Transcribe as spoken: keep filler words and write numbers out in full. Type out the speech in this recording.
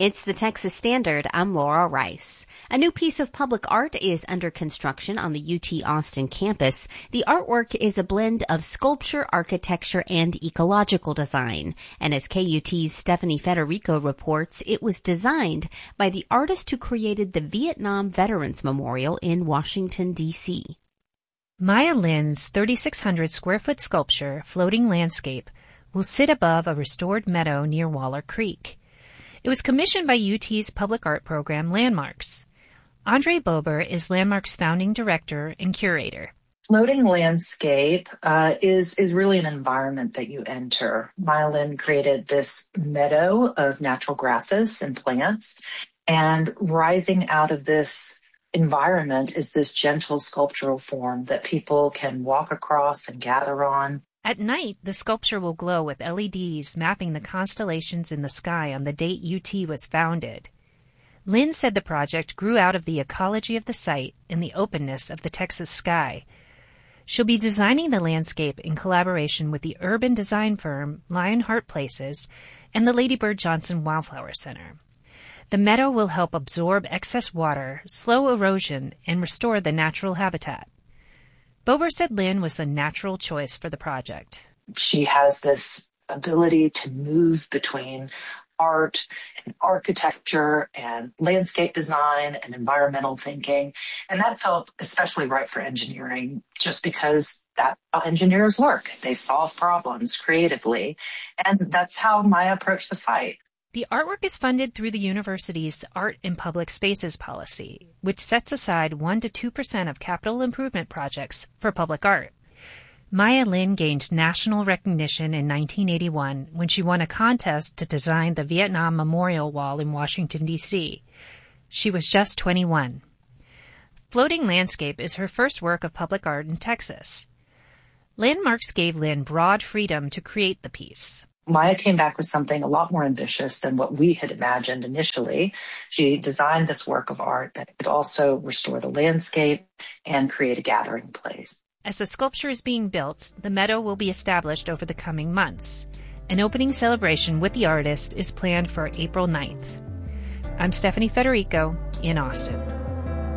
It's the Texas Standard. I'm Laura Rice. A new piece of public art is under construction on the U T Austin campus. The artwork is a blend of sculpture, architecture, and ecological design. And as K U T's Stephanie Federico reports, it was designed by the artist who created the Vietnam Veterans Memorial in Washington, D C Maya Lin's thirty-six hundred square foot sculpture, Floating Landscape, will sit above a restored meadow near Waller Creek. It was commissioned by U T's public art program, Landmarks. Andre Bober is Landmarks' founding director and curator. Floating landscape uh, is is really an environment that you enter. Maya Lin created this meadow of natural grasses and plants, and rising out of this environment is this gentle sculptural form that people can walk across and gather on. At night, the sculpture will glow with L E Ds mapping the constellations in the sky on the date U T was founded. Lynn said the project grew out of the ecology of the site and the openness of the Texas sky. She'll be designing the landscape in collaboration with the urban design firm Lionheart Places and the Lady Bird Johnson Wildflower Center. The meadow will help absorb excess water, slow erosion, and restore the natural habitat. Bober said Lynn was the natural choice for the project. She has this ability to move between art and architecture and landscape design and environmental thinking. And that felt especially right for engineering, just because that's how engineers work. They solve problems creatively. And that's how Maya approached the site. The artwork is funded through the university's Art in Public Spaces policy, which sets aside one to two percent of capital improvement projects for public art. Maya Lin gained national recognition in nineteen eighty-one when she won a contest to design the Vietnam Memorial Wall in Washington, D C She was just twenty-one. Floating Landscape is her first work of public art in Texas. Landmarks gave Lin broad freedom to create the piece. Maya came back with something a lot more ambitious than what we had imagined initially. She designed this work of art that could also restore the landscape and create a gathering place. As the sculpture is being built, the meadow will be established over the coming months. An opening celebration with the artist is planned for April ninth. I'm Stephanie Federico in Austin.